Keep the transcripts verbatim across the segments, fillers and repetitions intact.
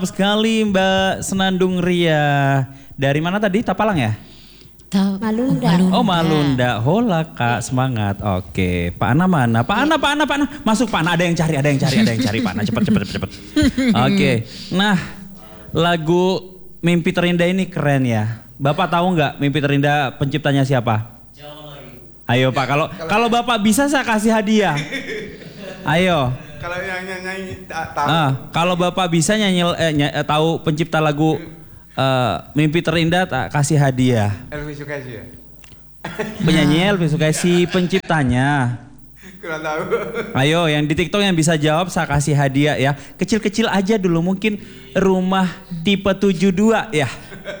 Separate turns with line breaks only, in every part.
Sekali Mbak Senandung Ria. Dari mana tadi? Tapalang ya?
Malunda.
Oh Malunda. Hola Kak, semangat. Oke, Pak Ana mana? Pak Ana, Pak Ana, Pak Ana. Masuk Pak Ana, ada yang cari, ada yang cari, ada yang cari Pak Ana. Cepet, cepet, cepet. Oke, nah lagu Mimpi Terindah ini keren ya. Bapak tahu nggak Mimpi Terindah penciptanya siapa? Ayo Pak, kalau kalau Bapak bisa saya kasih hadiah. Ayo.
Kalau yang nyanyi tahu.
Ah, kalau Bapak bisa nyanyi eh, ny tahu pencipta lagu uh, Mimpi Terindah, tak kasih hadiah.
Elvi Sukaisi ya?
Penyanyi Elvi Sukaisi, penciptanya.
Kurang tahu.
Ayo yang di TikTok yang bisa jawab saya kasih hadiah ya. Kecil-kecil aja dulu, mungkin rumah tipe tujuh puluh dua ya.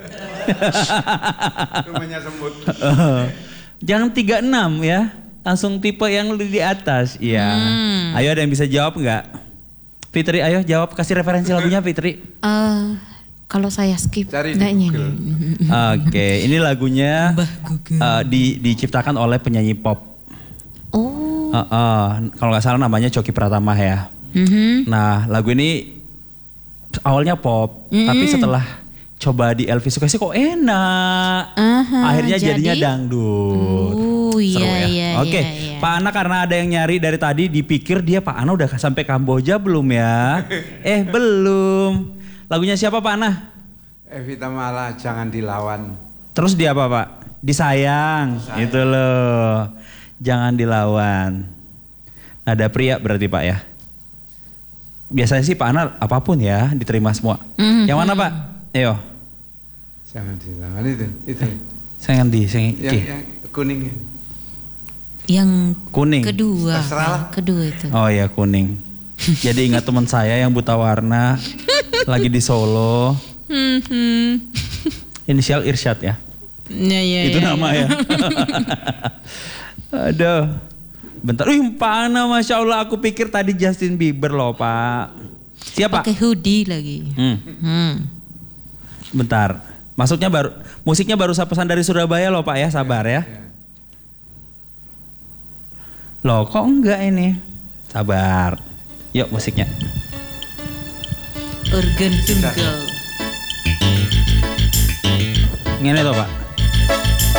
Rumahnya semut.
Jangan tiga puluh enam ya. Langsung tipe yang di atas. Iya. Hmm. Ayo ada yang bisa jawab nggak? Fitri ayo jawab, kasih referensi lagunya Fitri.
Uh, kalau saya skip
Cari
nggak
di
nyanyi.
Oke, okay. Ini lagunya uh, di, diciptakan oleh penyanyi pop.
Oh.
Uh, uh, kalau nggak salah namanya Coki Pratama ya.
Mm-hmm.
Nah lagu ini awalnya pop, mm-hmm. tapi setelah coba di Elvi Sukaisi kok enak. Uh-huh, akhirnya
jadi?
jadinya dangdut.
Uh,
Seru
iya,
ya.
iya,
Oke,
iya, iya.
Pak Ana karena ada yang nyari dari tadi dipikir dia Pak Ana udah sampai Kamboja belum ya? eh belum. Lagunya siapa Pak Ana?
Evita Mala, Jangan Dilawan.
Terus dia apa Pak? Disayang, Disayang. Itu loh. Jangan dilawan. Nada pria berarti Pak ya? Biasanya sih Pak Ana apapun ya diterima semua. Mm-hmm. Yang mana Pak? Ayo.
Jangan dilawan itu, itu.
Saya ngendi, saya
yang, yang kuning.
Yang
kuning.
Kedua.
Terserah.
Kedua itu.
Oh ya kuning. Jadi ingat teman saya yang buta warna lagi di Solo. Inisial Irsyad ya.
Ya, ya,
itu
ya,
nama
ya.
ya. Aduh. Bentar. Wih, Pak Ana, Masya Allah, aku pikir tadi Justin Bieber loh Pak. Siapa?
Pakai hoodie lagi.
Hmm. Hmm. Bentar. Masuknya baru, musiknya baru pesan dari Surabaya loh Pak ya, sabar ya. Loh kok enggak ini? Sabar. Yuk musiknya.
Organ tunggal.
Ngene toh Pak.